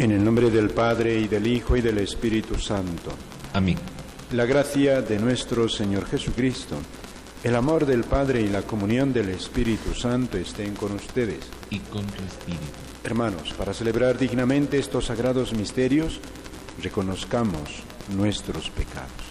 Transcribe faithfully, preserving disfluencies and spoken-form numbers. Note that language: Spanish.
En el nombre del Padre, y del Hijo, y del Espíritu Santo. Amén. La gracia de nuestro Señor Jesucristo, el amor del Padre y la comunión del Espíritu Santo estén con ustedes. Y con tu espíritu. Hermanos, para celebrar dignamente estos sagrados misterios, reconozcamos nuestros pecados.